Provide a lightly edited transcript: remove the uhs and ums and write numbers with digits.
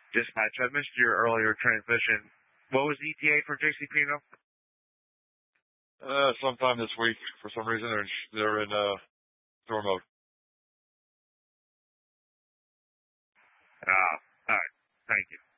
Dispatch, I missed your earlier transmission. What was the ETA for JCPenney? Sometime this week. For some reason, they're in storm mode. All right. Thank you.